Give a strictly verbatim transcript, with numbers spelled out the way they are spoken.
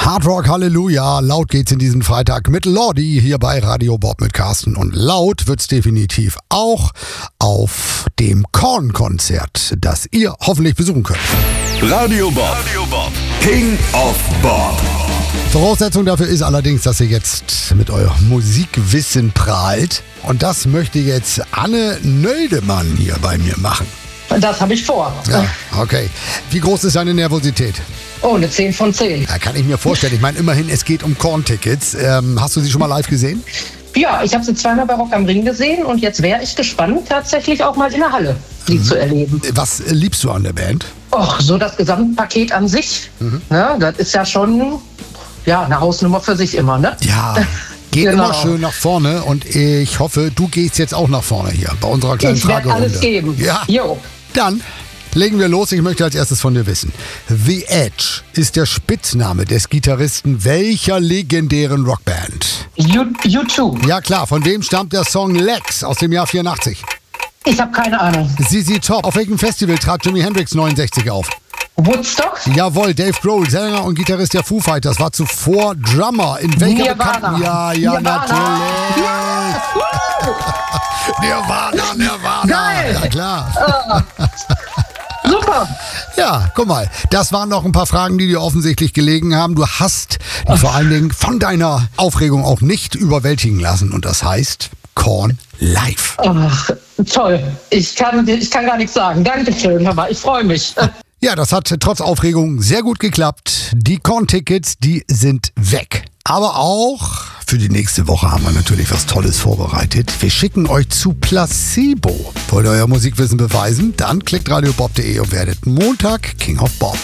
Hard Rock Halleluja, laut geht's in diesen Freitag mit Lordi hier bei Radio Bob mit Carsten. Und laut wird's definitiv auch auf dem Korn-Konzert, das ihr hoffentlich besuchen könnt. Radio Bob, Radio Bob, King of Bob. Voraussetzung dafür ist allerdings, dass ihr jetzt mit eurem Musikwissen prahlt. Und das möchte jetzt Anne Nöldemann hier bei mir machen. Das habe ich vor. Ja, okay. Wie groß ist deine Nervosität? Oh, eine zehn von zehn. Ja, kann ich mir vorstellen. Ich meine, immerhin, es geht um Korn-Tickets. Ähm, hast du sie schon mal live gesehen? Ja, ich habe sie zweimal bei Rock am Ring gesehen und jetzt wäre ich gespannt, tatsächlich auch mal in der Halle sie mhm. zu erleben. Was liebst du an der Band? Och, so das Gesamtpaket an sich. Mhm. Ne, das ist ja schon ja, eine Hausnummer für sich immer, ne? Ja. Geht genau. immer schön nach vorne und ich hoffe, du gehst jetzt auch nach vorne hier bei unserer kleinen ich Fragerunde. Ich werde alles geben. Ja. Jo. Dann legen wir los. Ich möchte als erstes von dir wissen. The Edge ist der Spitzname des Gitarristen welcher legendären Rockband? U zwei. Ja klar, von wem stammt der Song Lex aus dem Jahr vierundachtzig? Ich habe keine Ahnung. Z Z Top. Auf welchem Festival trat Jimi Hendrix neunundsechzig auf? Woodstock? Jawohl, Dave Grohl, Sänger und Gitarrist der Foo Fighters, war zuvor Drummer in welcher bekannten... Ja, ja, Nirvana. natürlich. Ja. Nirvana, Nirvana. Geil. Ja, klar. Uh, super. Ja, guck mal, das waren noch ein paar Fragen, die dir offensichtlich gelegen haben. Du hast dich vor allen Dingen von deiner Aufregung auch nicht überwältigen lassen. Und das heißt Korn live. Ach, toll. Ich kann, ich kann gar nichts sagen. Dankeschön, aber ich freue mich. Ja, das hat trotz Aufregung sehr gut geklappt. Die Korn-Tickets, die sind weg. Aber auch für die nächste Woche haben wir natürlich was Tolles vorbereitet. Wir schicken euch zu Placebo. Wollt ihr euer Musikwissen beweisen? Dann klickt radiobob punkt de und werdet Montag King of Bob.